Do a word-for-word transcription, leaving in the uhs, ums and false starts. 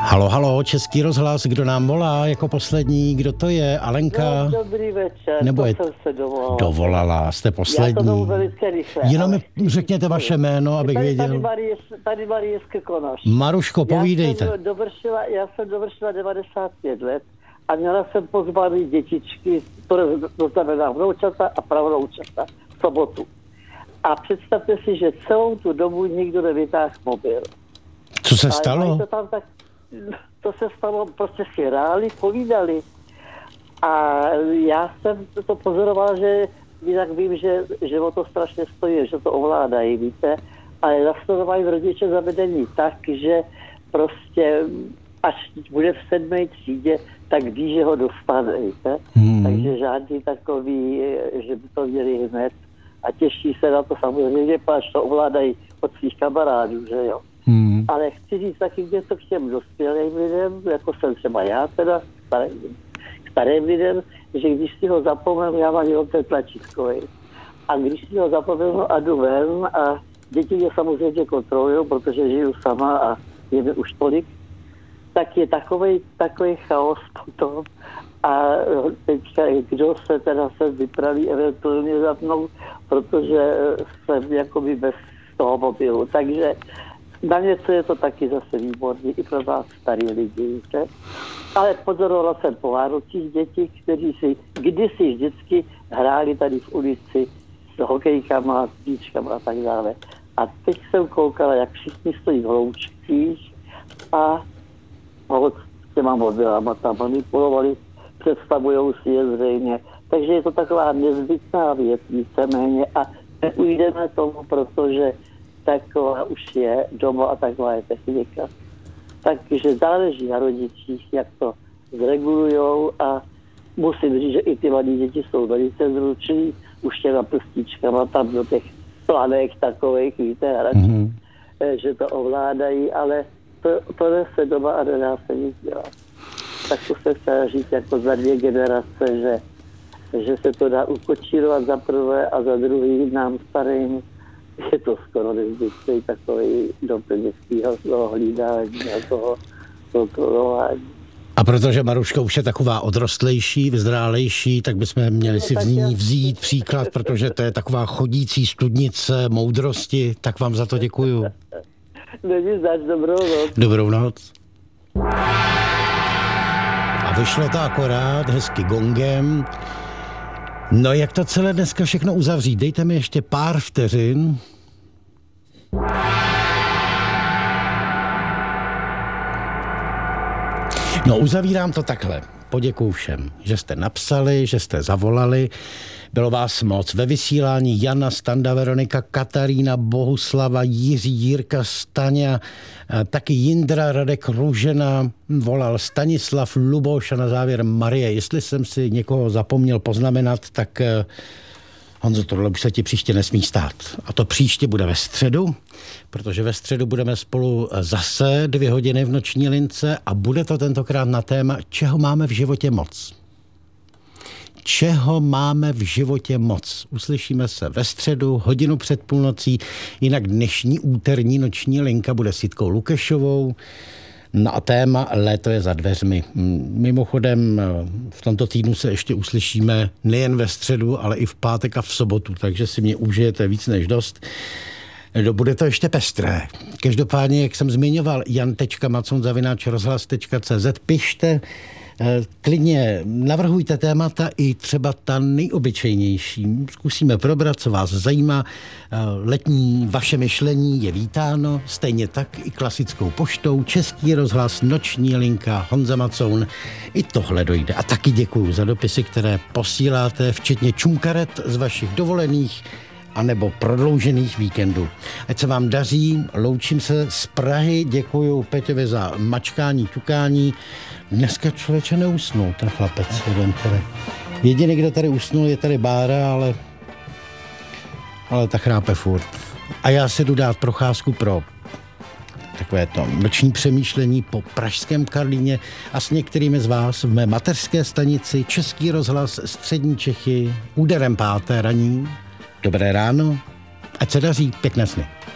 Halo, halo, Český rozhlas, kdo nám volá jako poslední, kdo to je? Alenka? No, dobrý večer, Nebo to je... jsem se dovolala. Dovolala, jste poslední. Já to jdou velice rychle. Jenom ale... mi řekněte vaše jméno, abych tady, věděl. Tady Marie, tady Marie Konoš. Maruško, povídejte. Já jsem dovršila, já jsem dovršila devadesát pět let a měla jsem pozvaný dětičky, které to znamená vnoučata a pravnoučata v sobotu. A představte si, že celou tu dobu nikdo nevytáhl mobil. Co se stalo? To, tam tak, to se stalo, prostě si hráli, povídali. A já jsem to pozorovala, že jinak vím, že, že o to strašně stojí, že to ovládají, víte. Ale nastavují rodiče zavedení tak, že prostě až bude v sedmé třídě, tak ví, že ho dostane, víte. Hmm. Takže žádný takový, že by to měli hned. A těší se na to samozřejmě, protože to ovládají od svých kamarádů, že jo. Hmm. Ale chci říct taky něco k těm dospělým lidem, jako jsem třeba já teda, starým, starým lidem, že když si ho zapomenu, já mám jenom ten tlačítkový. A když si ho zapomenu a jdu ven a děti mě samozřejmě kontrolují, protože žiju sama a je mi už tolik, tak je takovej, takovej chaos potom. A teďka, kdo se teda se vypraví eventuálně zapnout, protože jsem jakoby bez toho mobilu. Takže na něco je to taky zase výborný, i pro vás starý lidi, víte. Ale pozorovala jsem po Vánocích děti, kteří si kdysi vždycky hráli tady v ulici s hokejkama, s píčkama a tak dále. A teď jsem koukala, jak všichni stojí v hloučcích a s těma mobilama tam manipulovali, představujou si je zřejmě. Takže je to taková nezbytná věc víceméně a neujdeme tomu, protože taková už je doma a taková je technika. Takže záleží na rodičích, jak to zregulujou a musím říct, že i ty mladí děti jsou velice zručný, už těma prstíčkama tam do těch planek takových, víte, hračí, mm-hmm. že to ovládají, ale to, to nese doma a nedá se nic dělat. Tak to se chtěla říct jako za dvě generace, že, že se to dá ukočírovat za prvé a za druhý nám starým je to skoro nezbytný takový doplňovského hlídání a toho kontrolování. A protože Maruška už je taková odrostlejší, vyzrálejší, tak bychom měli si v ní vzít příklad, protože to je taková chodící studnice moudrosti, tak vám za to děkuju. Není zač, dobrou noc. Dobrou noc. A vyšlo to akorát hezky gongem. No jak to celé dneska všechno uzavřít? Dejte mi ještě pár vteřin. No uzavírám to takhle. Poděkuju všem, že jste napsali, že jste zavolali. Bylo vás moc. Ve vysílání Jana, Standa, Veronika, Katarína, Bohuslava, Jiří, Jirka, Staňa, taky Jindra, Radek, Růžena, volal Stanislav, Luboš a na závěr Marie. Jestli jsem si někoho zapomněl poznamenat, tak Honzo, tohle už se ti příště nesmí stát. A to příště bude ve středu, protože ve středu budeme spolu zase dvě hodiny v noční lince a bude to tentokrát na téma, čeho máme v životě moc. Čeho máme v životě moc. Uslyšíme se ve středu, hodinu před půlnocí, jinak dnešní úterní noční linka bude s Jitkou Lukešovou. No a téma léto je za dveřmi. Mimochodem v tomto týdnu se ještě uslyšíme nejen ve středu, ale i v pátek a v sobotu, takže si mě užijete víc než dost. No, bude to ještě pestré. Každopádně, jak jsem zmiňoval, jan tečka macon zavináč rozhlas tečka cé zet, pište, klidně navrhujte témata i třeba ta nejobyčejnější. Zkusíme probrat, co vás zajímá. Letní vaše myšlení je vítáno, stejně tak i klasickou poštou, Český rozhlas, noční linka, Honza Macoun. I tohle dojde. A taky děkuju za dopisy, které posíláte, včetně čumkaret z vašich dovolených anebo prodloužených víkendů. Ať se vám daří, loučím se z Prahy, děkuju Peťovi za mačkání, ťukání. Dneska člověče neusnul, ten chlapec jeden tady. Jediný, kdo tady usnul, je tady Bára, ale, ale tak chrápe furt. A já se jdu dát procházku pro takové to noční přemýšlení po pražském Karlíně a s některými z vás v mé mateřské stanici Český rozhlas Střední Čechy úderem páté raní. Dobré ráno, ať se daří, pěkné sny.